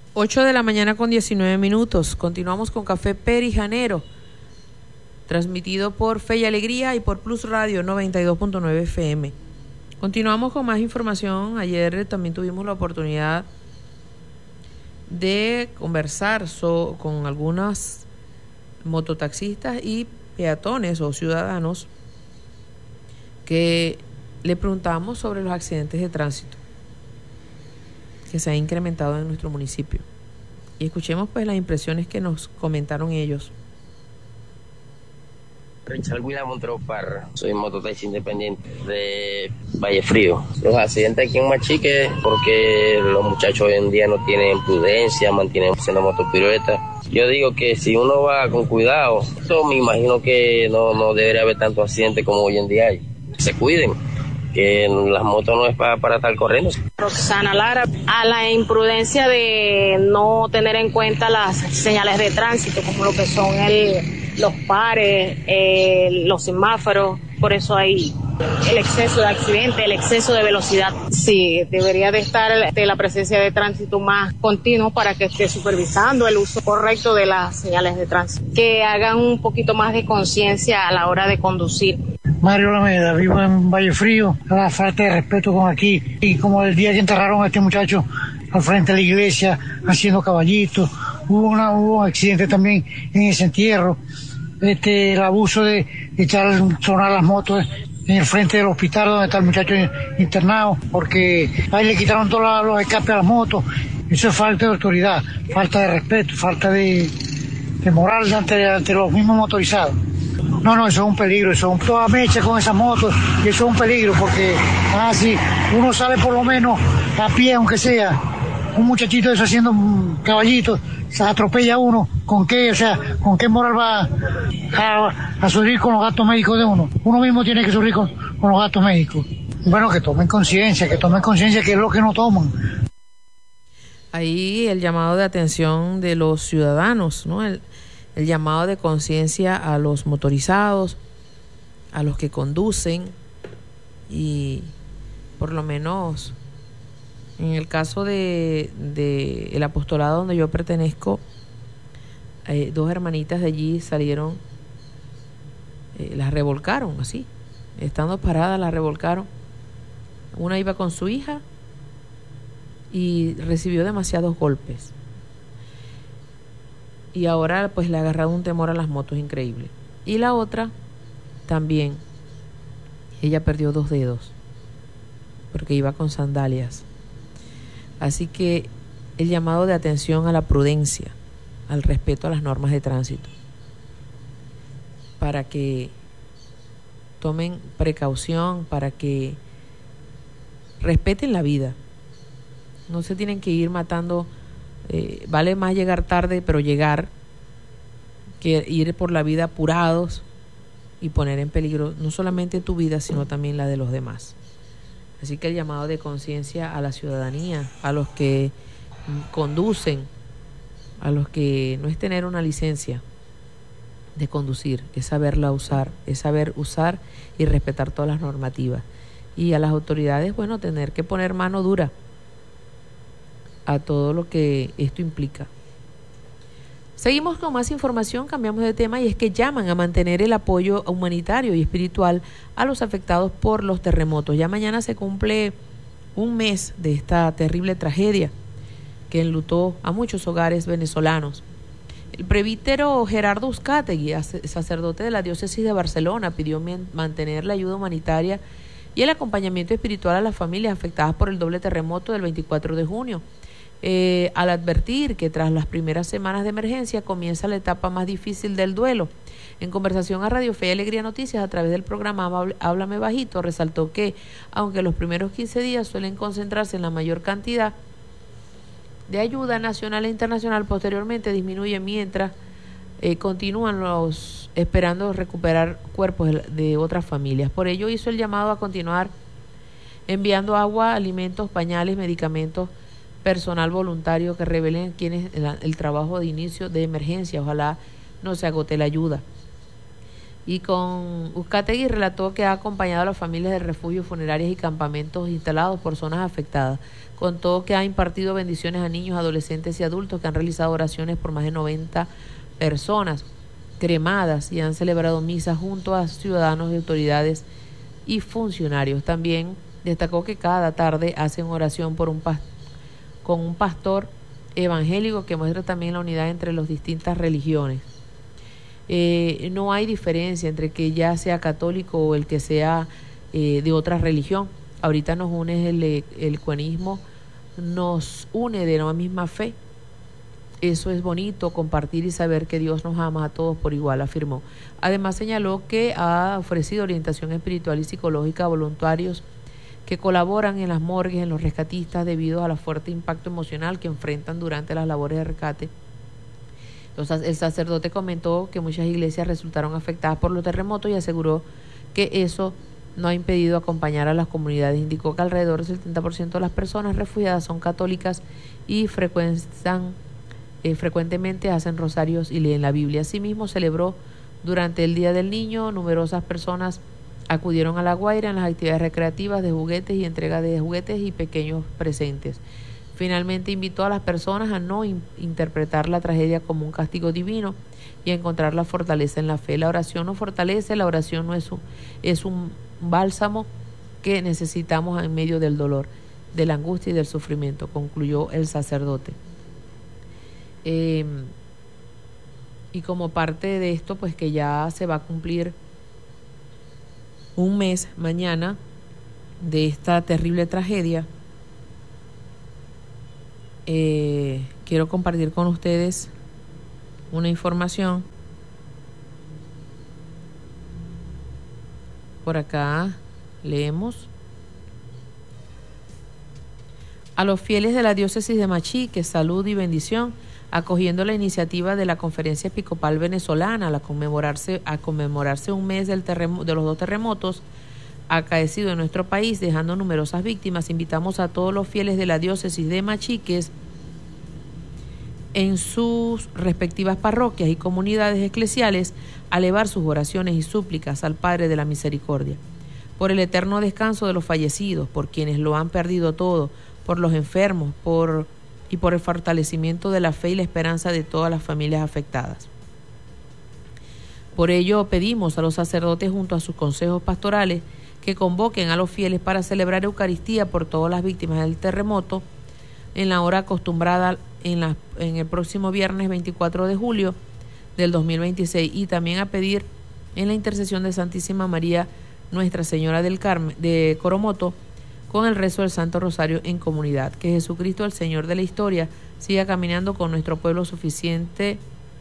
8 de la mañana con 19 minutos. Continuamos con Café Perijanero, transmitido por Fe y Alegría y por Plus Radio 92.9 FM. Continuamos con más información. Ayer también tuvimos la oportunidad de conversar con algunas mototaxistas y peatones o ciudadanos que le preguntamos sobre los accidentes de tránsito que se han incrementado en nuestro municipio. Y escuchemos pues las impresiones que nos comentaron ellos. Richard William Montero Parra, soy mototaxi independiente de Valle Frío. Los accidentes aquí en Machique porque los muchachos hoy en día no tienen prudencia, mantienen haciendo motopiruetas. Yo digo que si uno va con cuidado, yo me imagino que no debería haber tantos accidentes como hoy en día hay. Se cuiden, que las motos no es para estar corriendo. Roxana Lara, a la imprudencia de no tener en cuenta las señales de tránsito, como lo que son los pares, los semáforos, por eso hay el exceso de accidentes, el exceso de velocidad. Sí, debería de estar la presencia de tránsito más continuo para que esté supervisando el uso correcto de las señales de tránsito. Que hagan un poquito más de conciencia a la hora de conducir. Mario Lameda, vivo en Valle Frío, la falta de respeto con aquí, y como el día que enterraron a este muchacho al frente de la iglesia haciendo caballitos, hubo un accidente también en ese entierro, el abuso de echar sonar las motos en el frente del hospital donde está el muchacho internado, porque ahí le quitaron todos los escapes a las motos. Eso es falta de autoridad, falta de respeto, falta de moral ante los mismos motorizados. No, eso es un peligro, eso es toda mecha con esas motos, y eso es un peligro porque si uno sale por lo menos a pie, aunque sea, un muchachito de eso haciendo caballitos, se atropella a uno, ¿con qué moral va a sufrir con los gastos médicos de uno? Uno mismo tiene que sufrir con los gastos médicos. Bueno, que tomen conciencia que es lo que no toman. Ahí el llamado de atención de los ciudadanos, ¿no? El llamado de conciencia a los motorizados, a los que conducen, y por lo menos en el caso de el apostolado donde yo pertenezco, dos hermanitas de allí salieron, las revolcaron así, estando paradas las revolcaron. Una iba con su hija y recibió demasiados golpes. Y ahora pues le ha agarrado un temor a las motos increíble. Y la otra también, ella perdió 2 dedos porque iba con sandalias. Así que el llamado de atención a la prudencia, al respeto a las normas de tránsito, para que tomen precaución, para que respeten la vida. No se tienen que ir matando. Vale más llegar tarde, pero llegar, que ir por la vida apurados y poner en peligro no solamente tu vida, sino también la de los demás. Así que el llamado de conciencia a la ciudadanía, a los que conducen, a los que no es tener una licencia de conducir, es saberla usar, es saber usar y respetar todas las normativas. Y a las autoridades, bueno, tener que poner mano dura a todo lo que esto implica. Seguimos con más información, cambiamos de tema, y es que llaman a mantener el apoyo humanitario y espiritual a los afectados por los terremotos. Ya mañana se cumple un mes de esta terrible tragedia que enlutó a muchos hogares venezolanos. El presbítero Gerardo Uzcategui, sacerdote de la diócesis de Barcelona, pidió mantener la ayuda humanitaria y el acompañamiento espiritual a las familias afectadas por el doble terremoto del 24 de junio. Al advertir que tras las primeras semanas de emergencia comienza la etapa más difícil del duelo. En conversación a Radio Fe y Alegría Noticias a través del programa Háblame Bajito, resaltó que aunque los primeros 15 días suelen concentrarse en la mayor cantidad de ayuda nacional e internacional, posteriormente disminuye mientras continúan esperando recuperar cuerpos de otras familias. Por ello hizo el llamado a continuar enviando agua, alimentos, pañales, medicamentos, personal voluntario que revelen el trabajo de inicio de emergencia. Ojalá no se agote la ayuda. Y con Uzcategui relató que ha acompañado a las familias de refugios, funerarias y campamentos instalados por zonas afectadas. Contó que ha impartido bendiciones a niños, adolescentes y adultos, que han realizado oraciones por más de 90 personas cremadas y han celebrado misas junto a ciudadanos y autoridades y funcionarios. También destacó que cada tarde hacen oración por con un pastor evangélico que muestra también la unidad entre las distintas religiones. No hay diferencia entre que ya sea católico o el que sea de otra religión. Ahorita nos une el cuanismo, nos une de la misma fe. Eso es bonito, compartir y saber que Dios nos ama a todos por igual, afirmó. Además señaló que ha ofrecido orientación espiritual y psicológica a voluntarios que colaboran en las morgues, en los rescatistas, debido a la fuerte impacto emocional que enfrentan durante las labores de rescate. El sacerdote comentó que muchas iglesias resultaron afectadas por los terremotos y aseguró que eso no ha impedido acompañar a las comunidades. Indicó que alrededor del 70% de las personas refugiadas son católicas y frecuentemente hacen rosarios y leen la Biblia. Asimismo, celebró durante el Día del Niño. Numerosas personas acudieron a La Guaira en las actividades recreativas de juguetes y entrega de juguetes y pequeños presentes. Finalmente invitó a las personas a no interpretar la tragedia como un castigo divino y a encontrar la fortaleza en la fe. La oración nos fortalece, la oración no es un bálsamo que necesitamos en medio del dolor, de la angustia y del sufrimiento, concluyó el sacerdote. Y como parte de esto, pues que ya se va a cumplir un mes mañana de esta terrible tragedia, quiero compartir con ustedes una información. Por acá leemos: a los fieles de la diócesis de Machique, salud y bendición, acogiendo la iniciativa de la Conferencia Episcopal Venezolana a conmemorarse un mes de los 2 terremotos acaecidos en nuestro país, dejando numerosas víctimas. Invitamos a todos los fieles de la diócesis de Machiques en sus respectivas parroquias y comunidades eclesiales a elevar sus oraciones y súplicas al Padre de la Misericordia, por el eterno descanso de los fallecidos, por quienes lo han perdido todo, por los enfermos, y por el fortalecimiento de la fe y la esperanza de todas las familias afectadas. Por ello pedimos a los sacerdotes junto a sus consejos pastorales que convoquen a los fieles para celebrar Eucaristía por todas las víctimas del terremoto en la hora acostumbrada en el próximo viernes 24 de julio del 2026, y también a pedir en la intercesión de Santísima María Nuestra Señora del Carmen de Coromoto, con el rezo del Santo Rosario en comunidad. Que Jesucristo, el Señor de la historia, siga caminando con nuestro pueblo sufriente,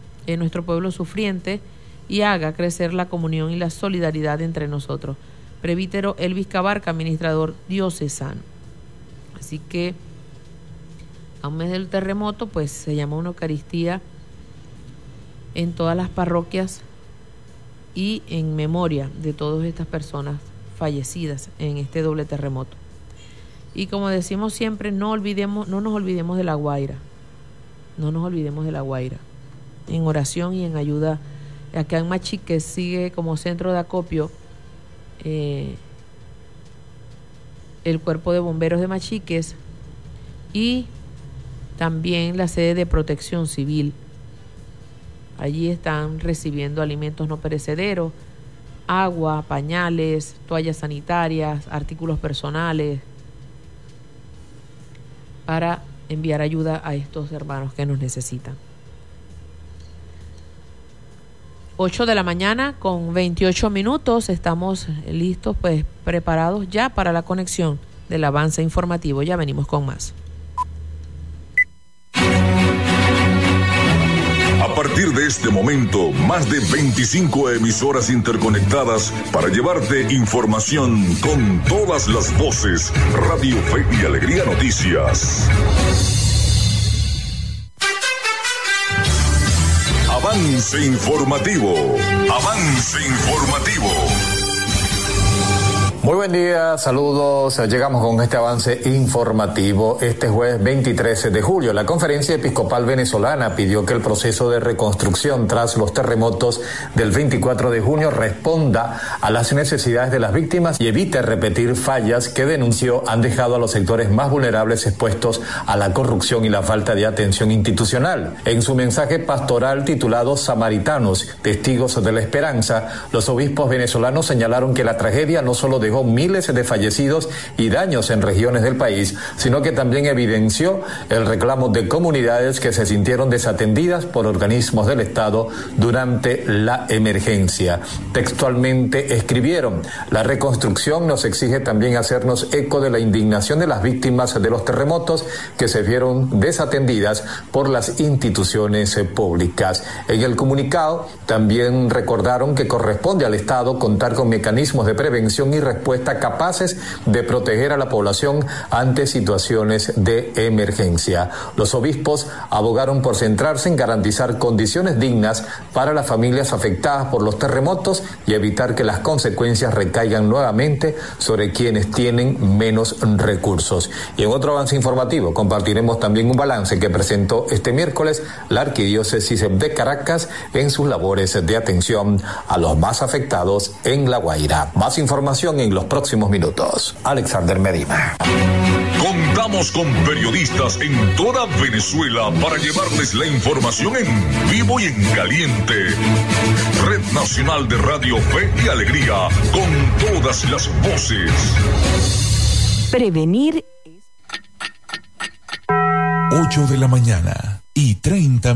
y haga crecer la comunión y la solidaridad entre nosotros. Presbítero Elvis Cabarca, administrador diocesano. Así que a un mes del terremoto, pues se llama una Eucaristía en todas las parroquias y en memoria de todas estas personas fallecidas en este doble terremoto. Y como decimos siempre, no nos olvidemos de La Guaira. No nos olvidemos de La Guaira. En oración y en ayuda. Acá en Machique sigue como centro de acopio el Cuerpo de Bomberos de Machiques y también la sede de Protección Civil. Allí están recibiendo alimentos no perecederos, agua, pañales, toallas sanitarias, artículos personales, para enviar ayuda a estos hermanos que nos necesitan. 8 de la mañana con 28 minutos. Estamos listos, pues preparados ya para la conexión del avance informativo. Ya venimos con más. A partir de este momento, más de 25 emisoras interconectadas para llevarte información con todas las voces. Radio Fe y Alegría Noticias. Avance informativo. Avance informativo. Muy buen día, saludos. Llegamos con este avance informativo. Este jueves 23 de julio, la Conferencia Episcopal Venezolana pidió que el proceso de reconstrucción tras los terremotos del 24 de junio responda a las necesidades de las víctimas y evite repetir fallas que denunció han dejado a los sectores más vulnerables expuestos a la corrupción y la falta de atención institucional. En su mensaje pastoral titulado Samaritanos, Testigos de la Esperanza, los obispos venezolanos señalaron que la tragedia no solo dejó miles de fallecidos y daños en regiones del país, sino que también evidenció el reclamo de comunidades que se sintieron desatendidas por organismos del Estado durante la emergencia. Textualmente escribieron: la reconstrucción nos exige también hacernos eco de la indignación de las víctimas de los terremotos que se vieron desatendidas por las instituciones públicas. En el comunicado también recordaron que corresponde al Estado contar con mecanismos de prevención y respuesta capaces de proteger a la población ante situaciones de emergencia. Los obispos abogaron por centrarse en garantizar condiciones dignas para las familias afectadas por los terremotos y evitar que las consecuencias recaigan nuevamente sobre quienes tienen menos recursos. Y en otro avance informativo compartiremos también un balance que presentó este miércoles la Arquidiócesis de Caracas en sus labores de atención a los más afectados en La Guaira. Más información en los próximos minutos. Alexander Medina. Contamos con periodistas en toda Venezuela para llevarles la información en vivo y en caliente. Red Nacional de Radio Fe y Alegría, con todas las voces. Prevenir. 8 de la mañana y 30